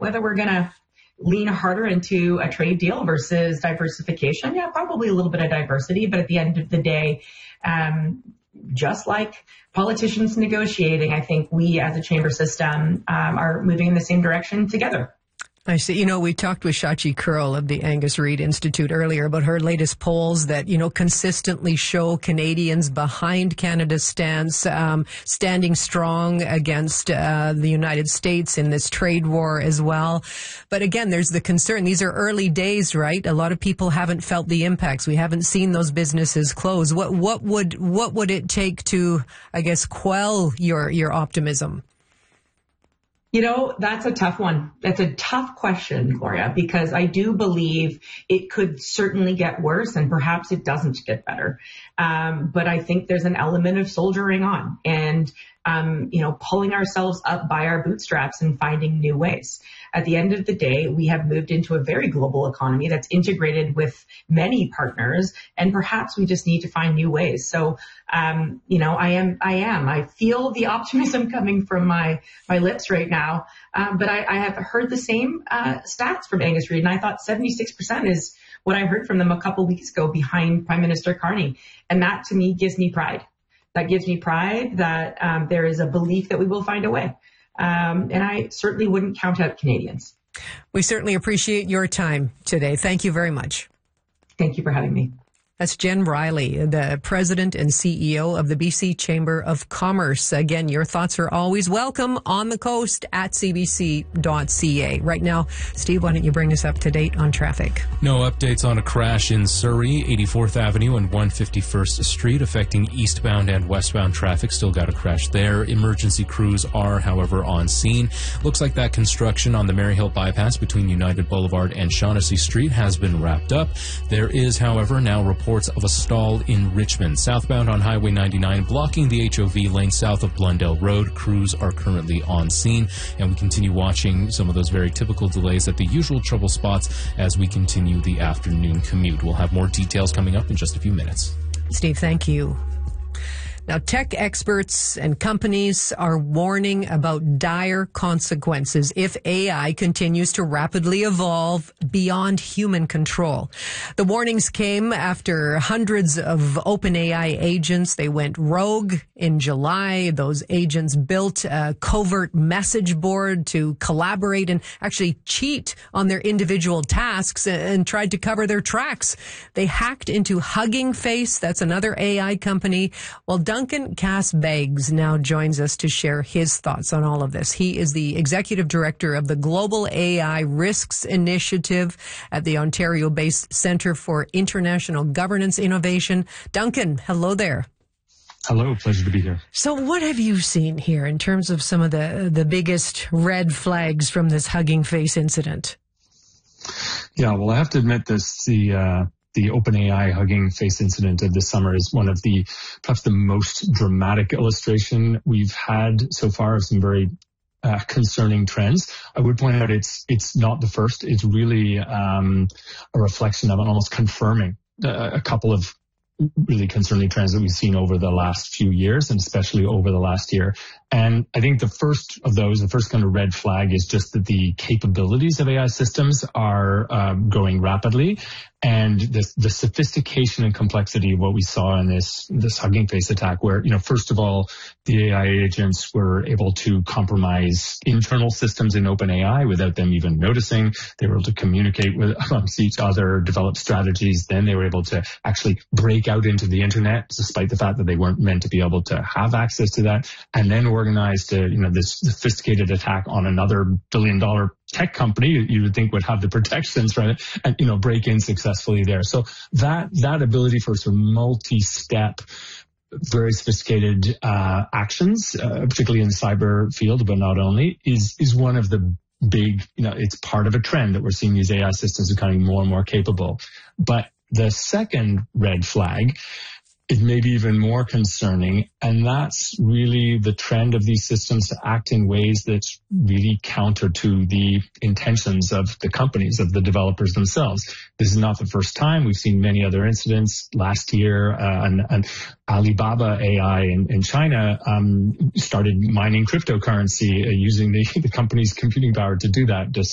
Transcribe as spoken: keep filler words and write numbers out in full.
whether we're going to lean harder into a trade deal versus diversification. Yeah, probably a little bit of diversity, but at the end of the day, um, just like politicians negotiating, I think we as a chamber system um, are moving in the same direction together. I see. You know, we talked with Shachi Kurl of the Angus Reid Institute earlier about her latest polls that, you know, consistently show Canadians behind Canada's stance, um, standing strong against uh, the United States in this trade war as well. But again, there's the concern. These are early days, right? A lot of people haven't felt the impacts. We haven't seen those businesses close. What what would what would it take to, I guess, quell your your optimism? You know, that's a tough one. That's a tough question, Gloria, because I do believe it could certainly get worse and perhaps it doesn't get better. Um, but I think there's an element of soldiering on and, um, you know, pulling ourselves up by our bootstraps and finding new ways. At the end of the day, we have moved into a very global economy that's integrated with many partners, and perhaps we just need to find new ways. So, um, you know, I am, I am, I feel the optimism coming from my, my lips right now. Um, but I, I have heard the same, uh, stats from Angus Reid, and I thought seventy-six percent is what I heard from them a couple weeks ago behind Prime Minister Carney. And that to me gives me pride. That gives me pride that, um, there is a belief that we will find a way. Um, and I certainly wouldn't count out Canadians. We certainly appreciate your time today. Thank you very much. Thank you for having me. That's Jen Riley, the president and C E O of the B C Chamber of Commerce. Again, your thoughts are always welcome on the coast at c b c dot c a. Right now, Steve, why don't you bring us up to date on traffic? No updates on a crash in Surrey, eighty-fourth Avenue and one hundred fifty-first Street, affecting eastbound and westbound traffic. Still got a crash there. Emergency crews are, however, on scene. Looks like that construction on the Maryhill bypass between United Boulevard and Shaughnessy Street has been wrapped up. There is, however, now reported reports of a stall in Richmond. Southbound on Highway ninety-nine, blocking the H O V lane south of Blundell Road. Crews are currently on scene, and we continue watching some of those very typical delays at the usual trouble spots as we continue the afternoon commute. We'll have more details coming up in just a few minutes. Steve, thank you. Now, tech experts and companies are warning about dire consequences if A I continues to rapidly evolve beyond human control. The warnings came after hundreds of OpenAI agents, they went rogue in July. Those agents built a covert message board to collaborate and actually cheat on their individual tasks and tried to cover their tracks. They hacked into Hugging Face. That's another A I company. Well, Duncan Cass-Beggs now joins us to share his thoughts on all of this. He is the executive director of the Global A I Risks Initiative at the Ontario-based Centre for International Governance Innovation. Duncan, hello there. Hello, pleasure to be here. So what have you seen here in terms of some of the, the biggest red flags from this Hugging Face incident? Yeah, well, I have to admit this, the... Uh The OpenAI Hugging Face incident of this summer is one of the, perhaps the most dramatic illustration we've had so far of some very uh, concerning trends. I would point out it's it's not the first. It's really um, a reflection of and almost confirming uh, a couple of really concerning trends that we've seen over the last few years, and especially over the last year. And I think the first of those, the first kind of red flag is just that the capabilities of A I systems are um, growing rapidly. And the, the sophistication and complexity of what we saw in this, this Hugging Face attack, where, you know, first of all, the A I agents were able to compromise internal systems in OpenAI without them even noticing. They were able to communicate with amongst each other, develop strategies. Then they were able to actually break out into the internet, despite the fact that they weren't meant to be able to have access to that, and then organized a, you know, this sophisticated attack on another billion dollar tech company you would think would have the protections, right? And, you know, break in successfully there. So that, that ability for sort of multi-step, very sophisticated, uh, actions, uh, particularly in the cyber field, but not only, is, is one of the big, you know, it's part of a trend that we're seeing these A I systems becoming more and more capable. But the second red flag is maybe even more concerning, and that's really the trend of these systems to act in ways that's really counter to the intentions of the companies, of the developers themselves. This is not the first time. We've seen many other incidents last year, uh, and, and Alibaba A I in, in China um, started mining cryptocurrency uh, using the, the company's computing power to do that, just